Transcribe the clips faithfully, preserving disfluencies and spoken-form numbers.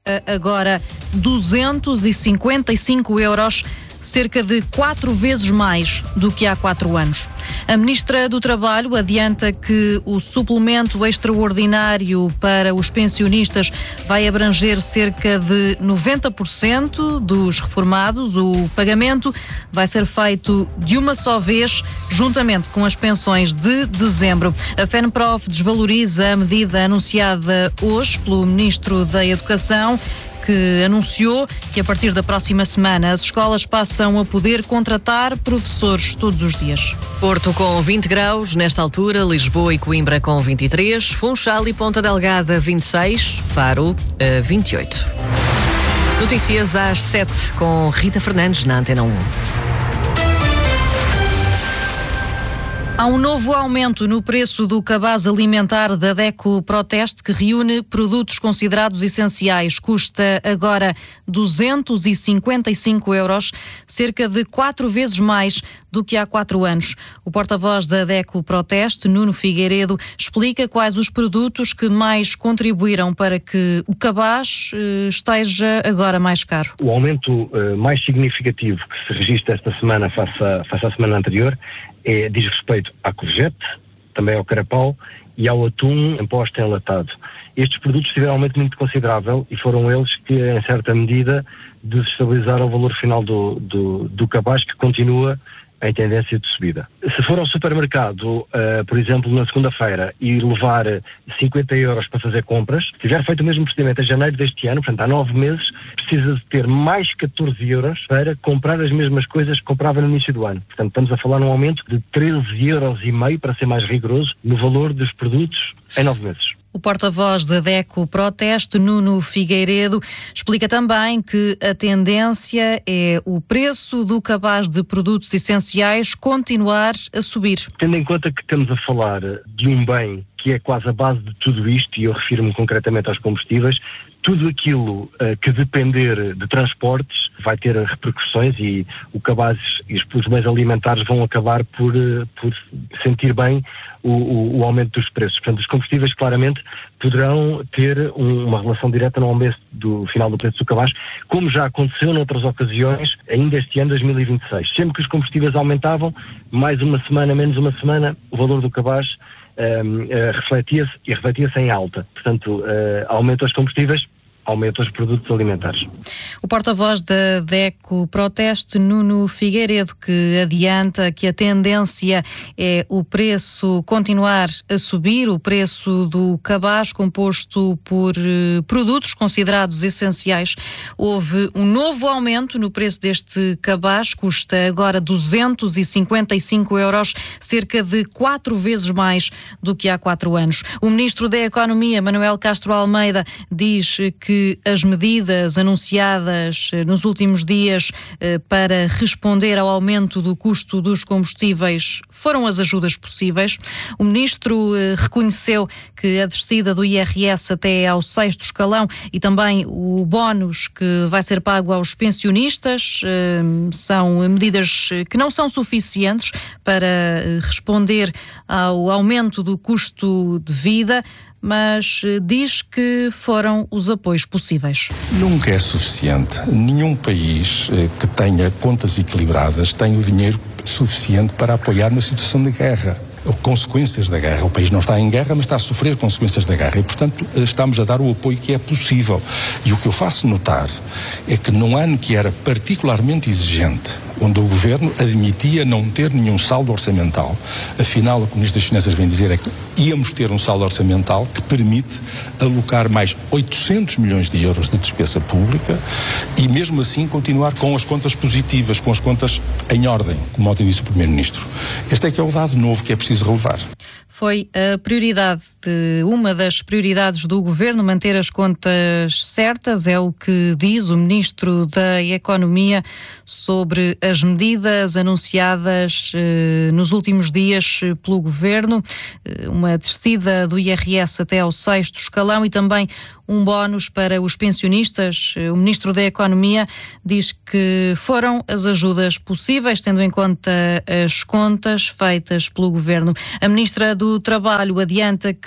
Agora duzentos e cinquenta e cinco euros, cerca de quatro vezes mais do que há quatro anos. A Ministra do Trabalho adianta que o suplemento extraordinário para os pensionistas vai abranger cerca de noventa por cento dos reformados. O pagamento vai ser feito de uma só vez, juntamente com as pensões de dezembro. A FENPROF desvaloriza a medida anunciada hoje pelo Ministro da Educação, que anunciou que a partir da próxima semana as escolas passam a poder contratar professores todos os dias. Porto com vinte graus, nesta altura, Lisboa e Coimbra com vinte e três, Funchal e Ponta Delgada vinte e seis, Faro uh, vinte e oito. Notícias às sete com Rita Fernandes na Antena um. Há um novo aumento no preço do cabaz alimentar da DECO Proteste, que reúne produtos considerados essenciais. Custa agora duzentos e cinquenta e cinco euros, cerca de quatro vezes mais do que há quatro anos. O porta-voz da DECO Proteste, Nuno Figueiredo, explica quais os produtos que mais contribuíram para que o cabaz eh, esteja agora mais caro. O aumento eh, mais significativo que se registra esta semana face, a, face à semana anterior É, diz respeito à courgette, também ao carapau e ao atum em posta enlatado. Estes produtos tiveram um aumento muito considerável e foram eles que, em certa medida, desestabilizaram o valor final do, do, do cabaz, que continua em tendência de subida. Se for ao supermercado, uh, por exemplo, na segunda-feira, e levar cinquenta euros para fazer compras, se tiver feito o mesmo procedimento em janeiro deste ano, portanto há nove meses, precisa de ter mais catorze euros para comprar as mesmas coisas que comprava no início do ano. Portanto, estamos a falar num aumento de treze euros e meio, para ser mais rigoroso, no valor dos produtos em nove meses. O porta-voz da DECO Proteste, Nuno Figueiredo, explica também que a tendência é o preço do cabaz de produtos essenciais continuar a subir. Tendo em conta que estamos a falar de um bem que é quase a base de tudo isto, e eu refiro-me concretamente aos combustíveis, tudo aquilo uh, que depender de transportes vai ter repercussões, e o cabaz e os bens alimentares vão acabar por, uh, por sentir bem o, o, o aumento dos preços. Portanto, os combustíveis claramente poderão ter um, uma relação direta no aumento do final do preço do cabaz, como já aconteceu noutras ocasiões, ainda este ano dois mil e vinte e seis. Sempre que os combustíveis aumentavam, mais uma semana, menos uma semana, o valor do cabaz Um, uh, refletia-se e refletia-se em alta. Portanto, uh, aumento aos combustíveis, aumento aos produtos alimentares. O porta-voz da DECO Proteste, Nuno Figueiredo, que adianta que a tendência é o preço continuar a subir, o preço do cabaz composto por uh, produtos considerados essenciais. Houve um novo aumento no preço deste cabaz, custa agora duzentos e cinquenta e cinco euros, cerca de quatro vezes mais do que há quatro anos. O Ministro da Economia, Manuel Castro Almeida, diz que que as medidas anunciadas nos últimos dias eh, para responder ao aumento do custo dos combustíveis foram as ajudas possíveis. O Ministro eh, reconheceu que a descida do I R S até ao sexto escalão e também o bónus que vai ser pago aos pensionistas eh, são medidas que não são suficientes para responder ao aumento do custo de vida, mas diz que foram os apoios possíveis. Nunca é suficiente. Nenhum país que tenha contas equilibradas tem o dinheiro suficiente para apoiar uma situação de guerra, ou consequências da guerra. O país não está em guerra, mas está a sofrer consequências da guerra e, portanto, estamos a dar o apoio que é possível. E o que eu faço notar é que num ano que era particularmente exigente, onde o Governo admitia não ter nenhum saldo orçamental, afinal o que o Ministro das Finanças vem dizer é que íamos ter um saldo orçamental que permite alocar mais oitocentos milhões de euros de despesa pública e mesmo assim continuar com as contas positivas, com as contas em ordem, como ontem disse o Primeiro-Ministro. Este é que é o dado novo que é preciso relevar. Foi a prioridade, de, uma das prioridades do Governo, manter as contas certas, é o que diz o Ministro da Economia sobre as medidas anunciadas eh, nos últimos dias pelo Governo, eh, uma descida do I R S até ao sexto escalão e também um bónus para os pensionistas. O Ministro da Economia diz que foram as ajudas possíveis, tendo em conta as contas feitas pelo Governo. A Ministra do Trabalho adianta que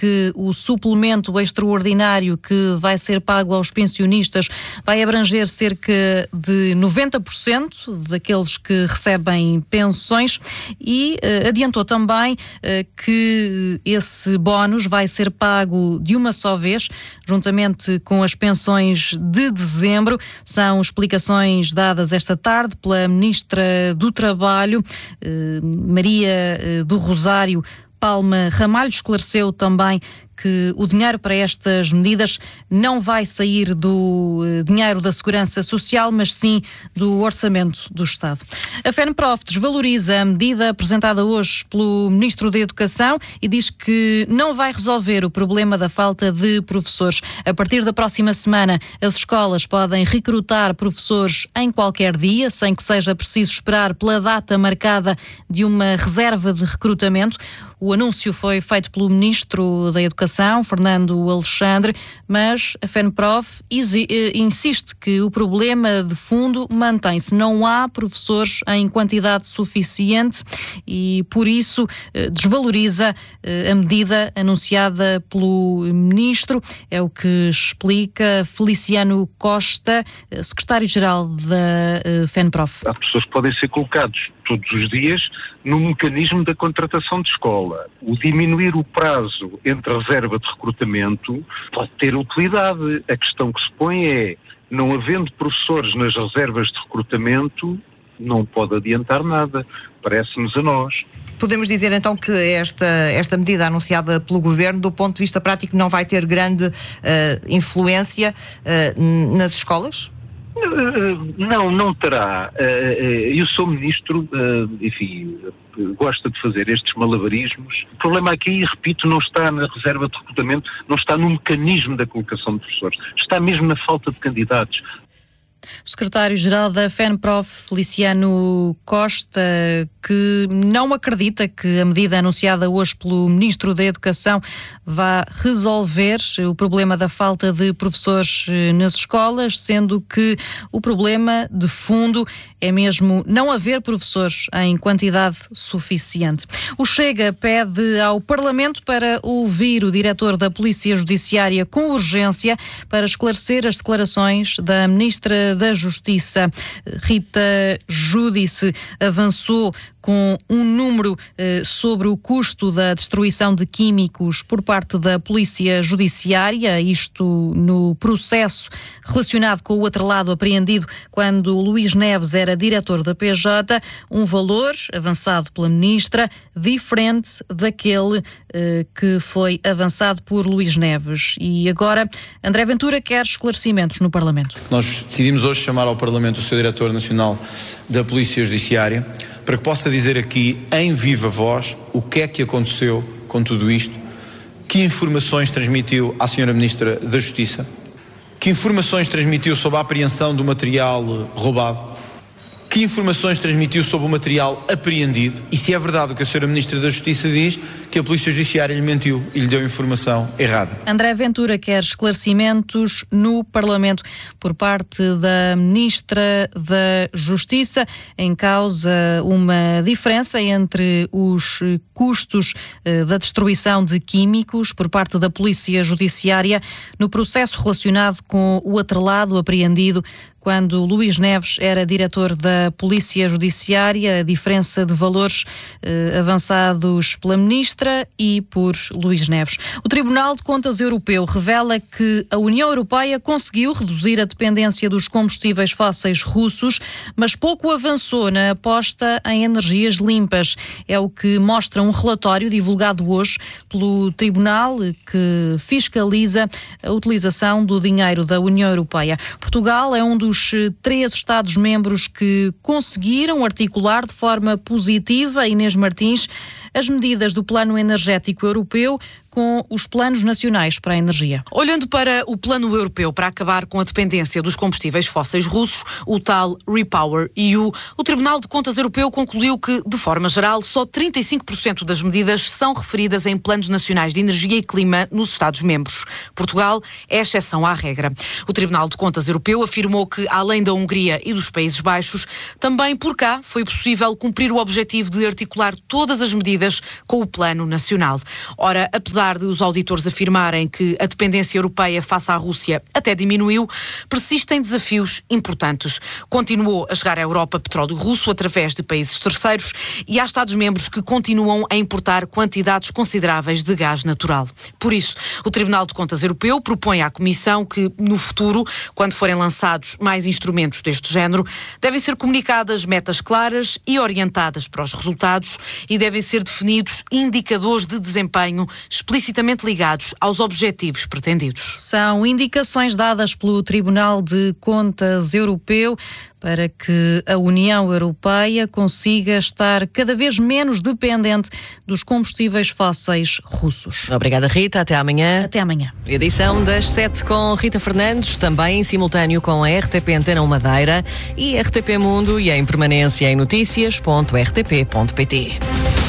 que o suplemento extraordinário que vai ser pago aos pensionistas vai abranger cerca de noventa por cento daqueles que recebem pensões e uh, adiantou também uh, que esse bónus vai ser pago de uma só vez, juntamente com as pensões de dezembro. São explicações dadas esta tarde pela Ministra do Trabalho, uh, Maria uh, do Rosário Palma Ramalho. Esclareceu também que o dinheiro para estas medidas não vai sair do uh, dinheiro da Segurança Social, mas sim do Orçamento do Estado. A FENPROF desvaloriza a medida apresentada hoje pelo Ministro da Educação e diz que não vai resolver o problema da falta de professores. A partir da próxima semana, as escolas podem recrutar professores em qualquer dia, sem que seja preciso esperar pela data marcada de uma reserva de recrutamento. O anúncio foi feito pelo Ministro da Educação, Fernando Alexandre, mas a FENPROF insiste que o problema de fundo mantém-se. Não há professores em quantidade suficiente e, por isso, desvaloriza a medida anunciada pelo Ministro. É o que explica Feliciano Costa, secretário-geral da FENPROF. Há pessoas que podem ser colocados todos os dias no mecanismo da contratação de escola. O diminuir o prazo entre a reserva de recrutamento pode ter utilidade. A questão que se põe é, não havendo professores nas reservas de recrutamento, não pode adiantar nada, parece-nos a nós. Podemos dizer então que esta, esta medida anunciada pelo Governo, do ponto de vista prático, não vai ter grande uh, influência uh, nas escolas? Não, não terá. Eu sou ministro, enfim, gosta de fazer estes malabarismos. O problema aqui, repito, não está na reserva de recrutamento, não está no mecanismo da colocação de professores, está mesmo na falta de candidatos. O secretário-geral da FENPROF, Feliciano Costa, que não acredita que a medida anunciada hoje pelo Ministro da Educação vá resolver o problema da falta de professores nas escolas, sendo que o problema de fundo é mesmo não haver professores em quantidade suficiente. O Chega pede ao Parlamento para ouvir o diretor da Polícia Judiciária com urgência para esclarecer as declarações da Ministra da Justiça. Rita Giudice avançou com um número eh, sobre o custo da destruição de químicos por parte da Polícia Judiciária, isto no processo relacionado com o outro lado apreendido quando Luís Neves era diretor da P J, um valor avançado pela Ministra diferente daquele eh, que foi avançado por Luís Neves. E agora André Ventura quer esclarecimentos no Parlamento. Nós decidimos hoje chamar ao Parlamento o seu Diretor Nacional da Polícia Judiciária para que possa dizer aqui, em viva voz, o que é que aconteceu com tudo isto, que informações transmitiu à senhora Ministra da Justiça, que informações transmitiu sobre a apreensão do material roubado, que informações transmitiu sobre o material apreendido e se é verdade o que a senhora Ministra da Justiça diz, que a Polícia Judiciária lhe mentiu e lhe deu informação errada. André Ventura quer esclarecimentos no Parlamento por parte da Ministra da Justiça, em causa uma diferença entre os custos eh, da destruição de químicos por parte da Polícia Judiciária no processo relacionado com o atrelado apreendido quando Luís Neves era diretor da Polícia Judiciária, a diferença de valores eh, avançados pela Ministra e por Luís Neves. O Tribunal de Contas Europeu revela que a União Europeia conseguiu reduzir a dependência dos combustíveis fósseis russos, mas pouco avançou na aposta em energias limpas. É o que mostra um relatório divulgado hoje pelo Tribunal que fiscaliza a utilização do dinheiro da União Europeia. Portugal é um dos dos três Estados-membros que conseguiram articular de forma positiva, Inês Martins, as medidas do Plano Energético Europeu com os planos nacionais para a energia. Olhando para o plano europeu para acabar com a dependência dos combustíveis fósseis russos, o tal Repower E U, o Tribunal de Contas Europeu concluiu que, de forma geral, só trinta e cinco por cento das medidas são referidas em planos nacionais de energia e clima nos Estados-membros. Portugal é exceção à regra. O Tribunal de Contas Europeu afirmou que, além da Hungria e dos Países Baixos, também por cá foi possível cumprir o objetivo de articular todas as medidas comprometidas com o Plano Nacional. Ora, apesar de os auditores afirmarem que a dependência europeia face à Rússia até diminuiu, persistem desafios importantes. Continuou a chegar à Europa petróleo russo através de países terceiros e há Estados-membros que continuam a importar quantidades consideráveis de gás natural. Por isso, o Tribunal de Contas Europeu propõe à Comissão que, no futuro, quando forem lançados mais instrumentos deste género, devem ser comunicadas metas claras e orientadas para os resultados e devem ser definidos indicadores de desempenho explicitamente ligados aos objetivos pretendidos. São indicações dadas pelo Tribunal de Contas Europeu para que a União Europeia consiga estar cada vez menos dependente dos combustíveis fósseis russos. Obrigada, Rita. Até amanhã. Até amanhã. Edição das sete com Rita Fernandes, também em simultâneo com a R T P Antena Madeira e R T P Mundo e em permanência em notícias ponto r t p ponto p t.